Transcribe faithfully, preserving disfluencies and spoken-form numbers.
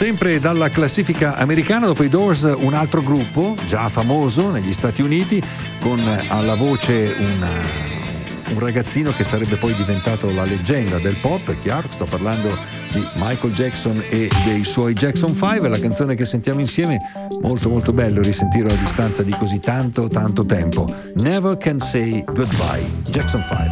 sempre dalla classifica americana, dopo i Doors un altro gruppo già famoso negli Stati Uniti, con alla voce una, un ragazzino che sarebbe poi diventato la leggenda del pop, è chiaro, sto parlando di Michael Jackson e dei suoi Jackson cinque. La canzone che sentiamo insieme, molto molto bello risentirlo a distanza di così tanto tanto tempo. Never Can Say Goodbye, Jackson cinque.